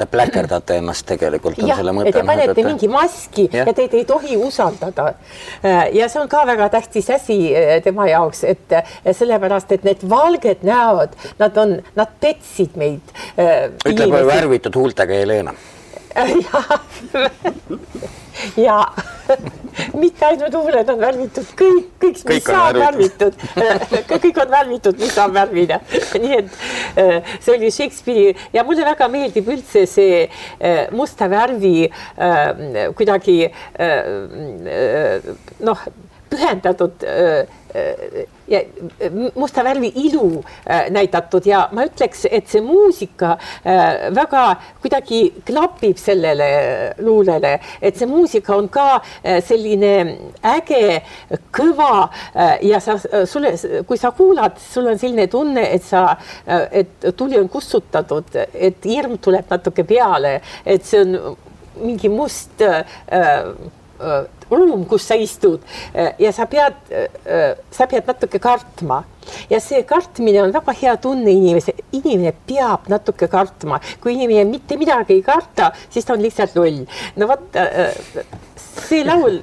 te pläkerdate ennast tegelikult. Jah, et te panete mingi maski ja teid ei tohi usaldada. Ja see on ka väga tähtis asi tema jaoks, et sellepärast, et need valged näod, nad petsid meid. Ütleb värvitud huultega Helena. Ja mitte ainult huuled on värvitud, kõik mis saab värvitud. Kõik on värvitud, mis saab värvida. Nii et see oli Shakespeare'i ja mulle väga meeldib üldse see musta värvi kuidagi pühendatud ja musta värvi ilu näidatud ja ma ütleks, et see muusika väga kuidagi klapib sellele luulele, et see muusika on ka selline äge, kõva ja kui sa kuulad, sul on selline tunne, et tuli on kustutatud, et hirm tuleb natuke peale, et see on mingi must ruum, kus sa istud ja sa pead natuke kartma. Ja see kartmine on väga hea tunne inimene peab natuke kartma. Kui inimene mitte midagi ei karta, siis ta on lihtsalt loll. No võt, see laul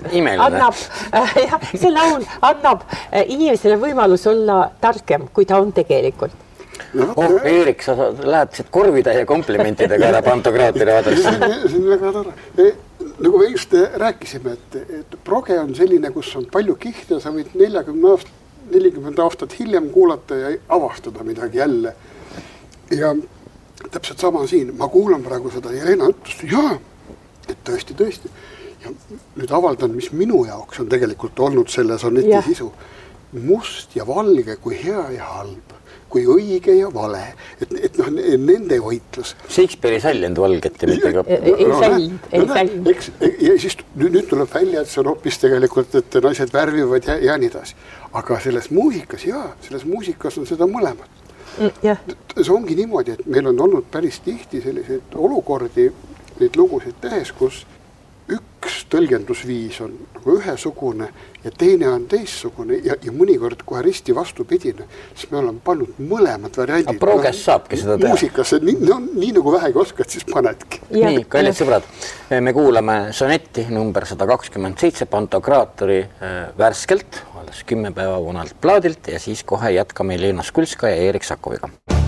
annab inimesele võimalus olla tarkem, kui ta on tegelikult. Eerik, sa lähed siit korvitäie komplimentidega ära Pantokraatile vaadaks. See on väga tore. Nagu me just rääkisime, et proge on selline, kus on palju kihte, sa võid 40 aastat hiljem kuulata ja avastada midagi jälle. Ja täpselt sama siin, ma kuulan praegu seda Helena ütlust, et tõesti. Ja nüüd avaldan, mis minu jaoks on tegelikult olnud selle soneti sisu. Must ja valge, kui hea ja halb. Kui õige ja vale, et nende võitlus. Shakespeare'i säljend valgeti mitte ei säljend. Ja siis nüüd tuleb välja, et see on hoopis tegelikult, et naised värvivad ja nii edasi. Aga selles muusikas on seda mõlemat. See ongi niimoodi, et meil on olnud päris tihti selliseid olukordi, neid lugusid tehes, kus üks tõlgendusviis on nagu ühesugune ja teine on teissugune ja mõnikord kohe risti vastupidine, siis me oleme pannud mõlemad variandid. Proges saabki seda teha. Muusikasse, nii nagu vähegi oskad, siis panedki. Nii, kallid sõbrad, me kuulame sonetti number 127 Pantokraatori värskelt, alles 10 päeva vanalt plaadilt ja siis kohe jätkame Helena Skulska ja Eerik Sakoviga.